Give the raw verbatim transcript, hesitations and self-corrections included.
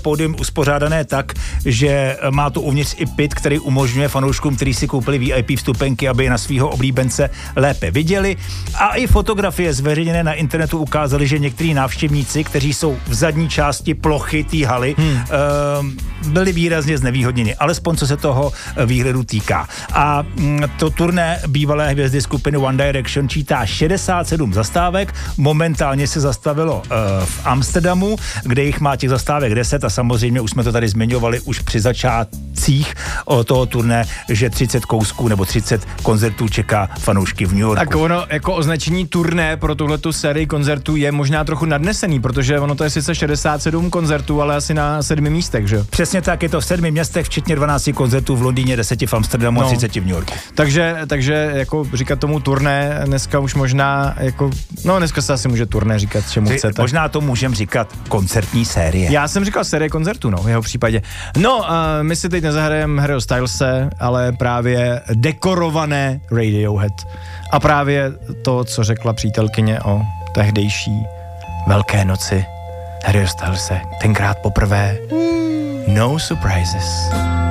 pódium uspořádané tak, že má to uvnitř i pit, který umožňuje fanouškům, kteří si koupili V I P vstupenky, aby je na svého oblíbence lépe viděli. A i fotografie zveřejněné na internetu ukázaly, že někteří návštěvníci, kteří jsou v zadní části plochy té haly, hmm. uh, byli výrazně znevýhodněni, alespoň co se toho výhledu týká. A to turné bývalé hvězdy skupiny One Direction čítá šedesát sedm zastávek, momentálně se zastavilo uh, v Amsterdamu, kde jich má těch zastávek deset a samozřejmě už jsme to tady zmiňovali už při začátcích o toho turné, že třicet kousků nebo třicet koncertů čeká fanoušky v New Yorku. Tak ono jako označení turné pro tuhletu sérii koncertů je možná trochu nadnesený, protože ono to je sice šedesát sedm koncertů, ale asi na sedmi místech, že? Přesně tak, je to v sedmi městech, včetně dvanácti koncertů v Londýně, deseti v Amsterdamu no. a třiceti v New Yorku. Takže, takže jako říkat tomu turné dneska už možná jako, no dneska se asi může turné říkat, čemu Ři, chcete. Možná to můžeme říkat koncertní série. Já jsem říkal série koncertů, no, v jeho případě. No, uh, my si teď nezahrajeme Harryho Stylese, ale právě dekorované Radiohead. A právě to, co řekla přítelkyně o tehdejší Velké noci Harryho Stylese, tenkrát poprvé No Surprises.